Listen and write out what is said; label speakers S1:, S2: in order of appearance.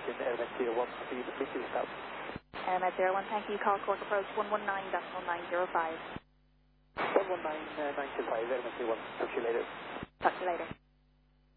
S1: in Element 01, please meet yourself.
S2: Element 01, thank you. Call Cork approach 119.905.
S1: 119.925, Element 01. Talk to you later.
S2: Talk to you later.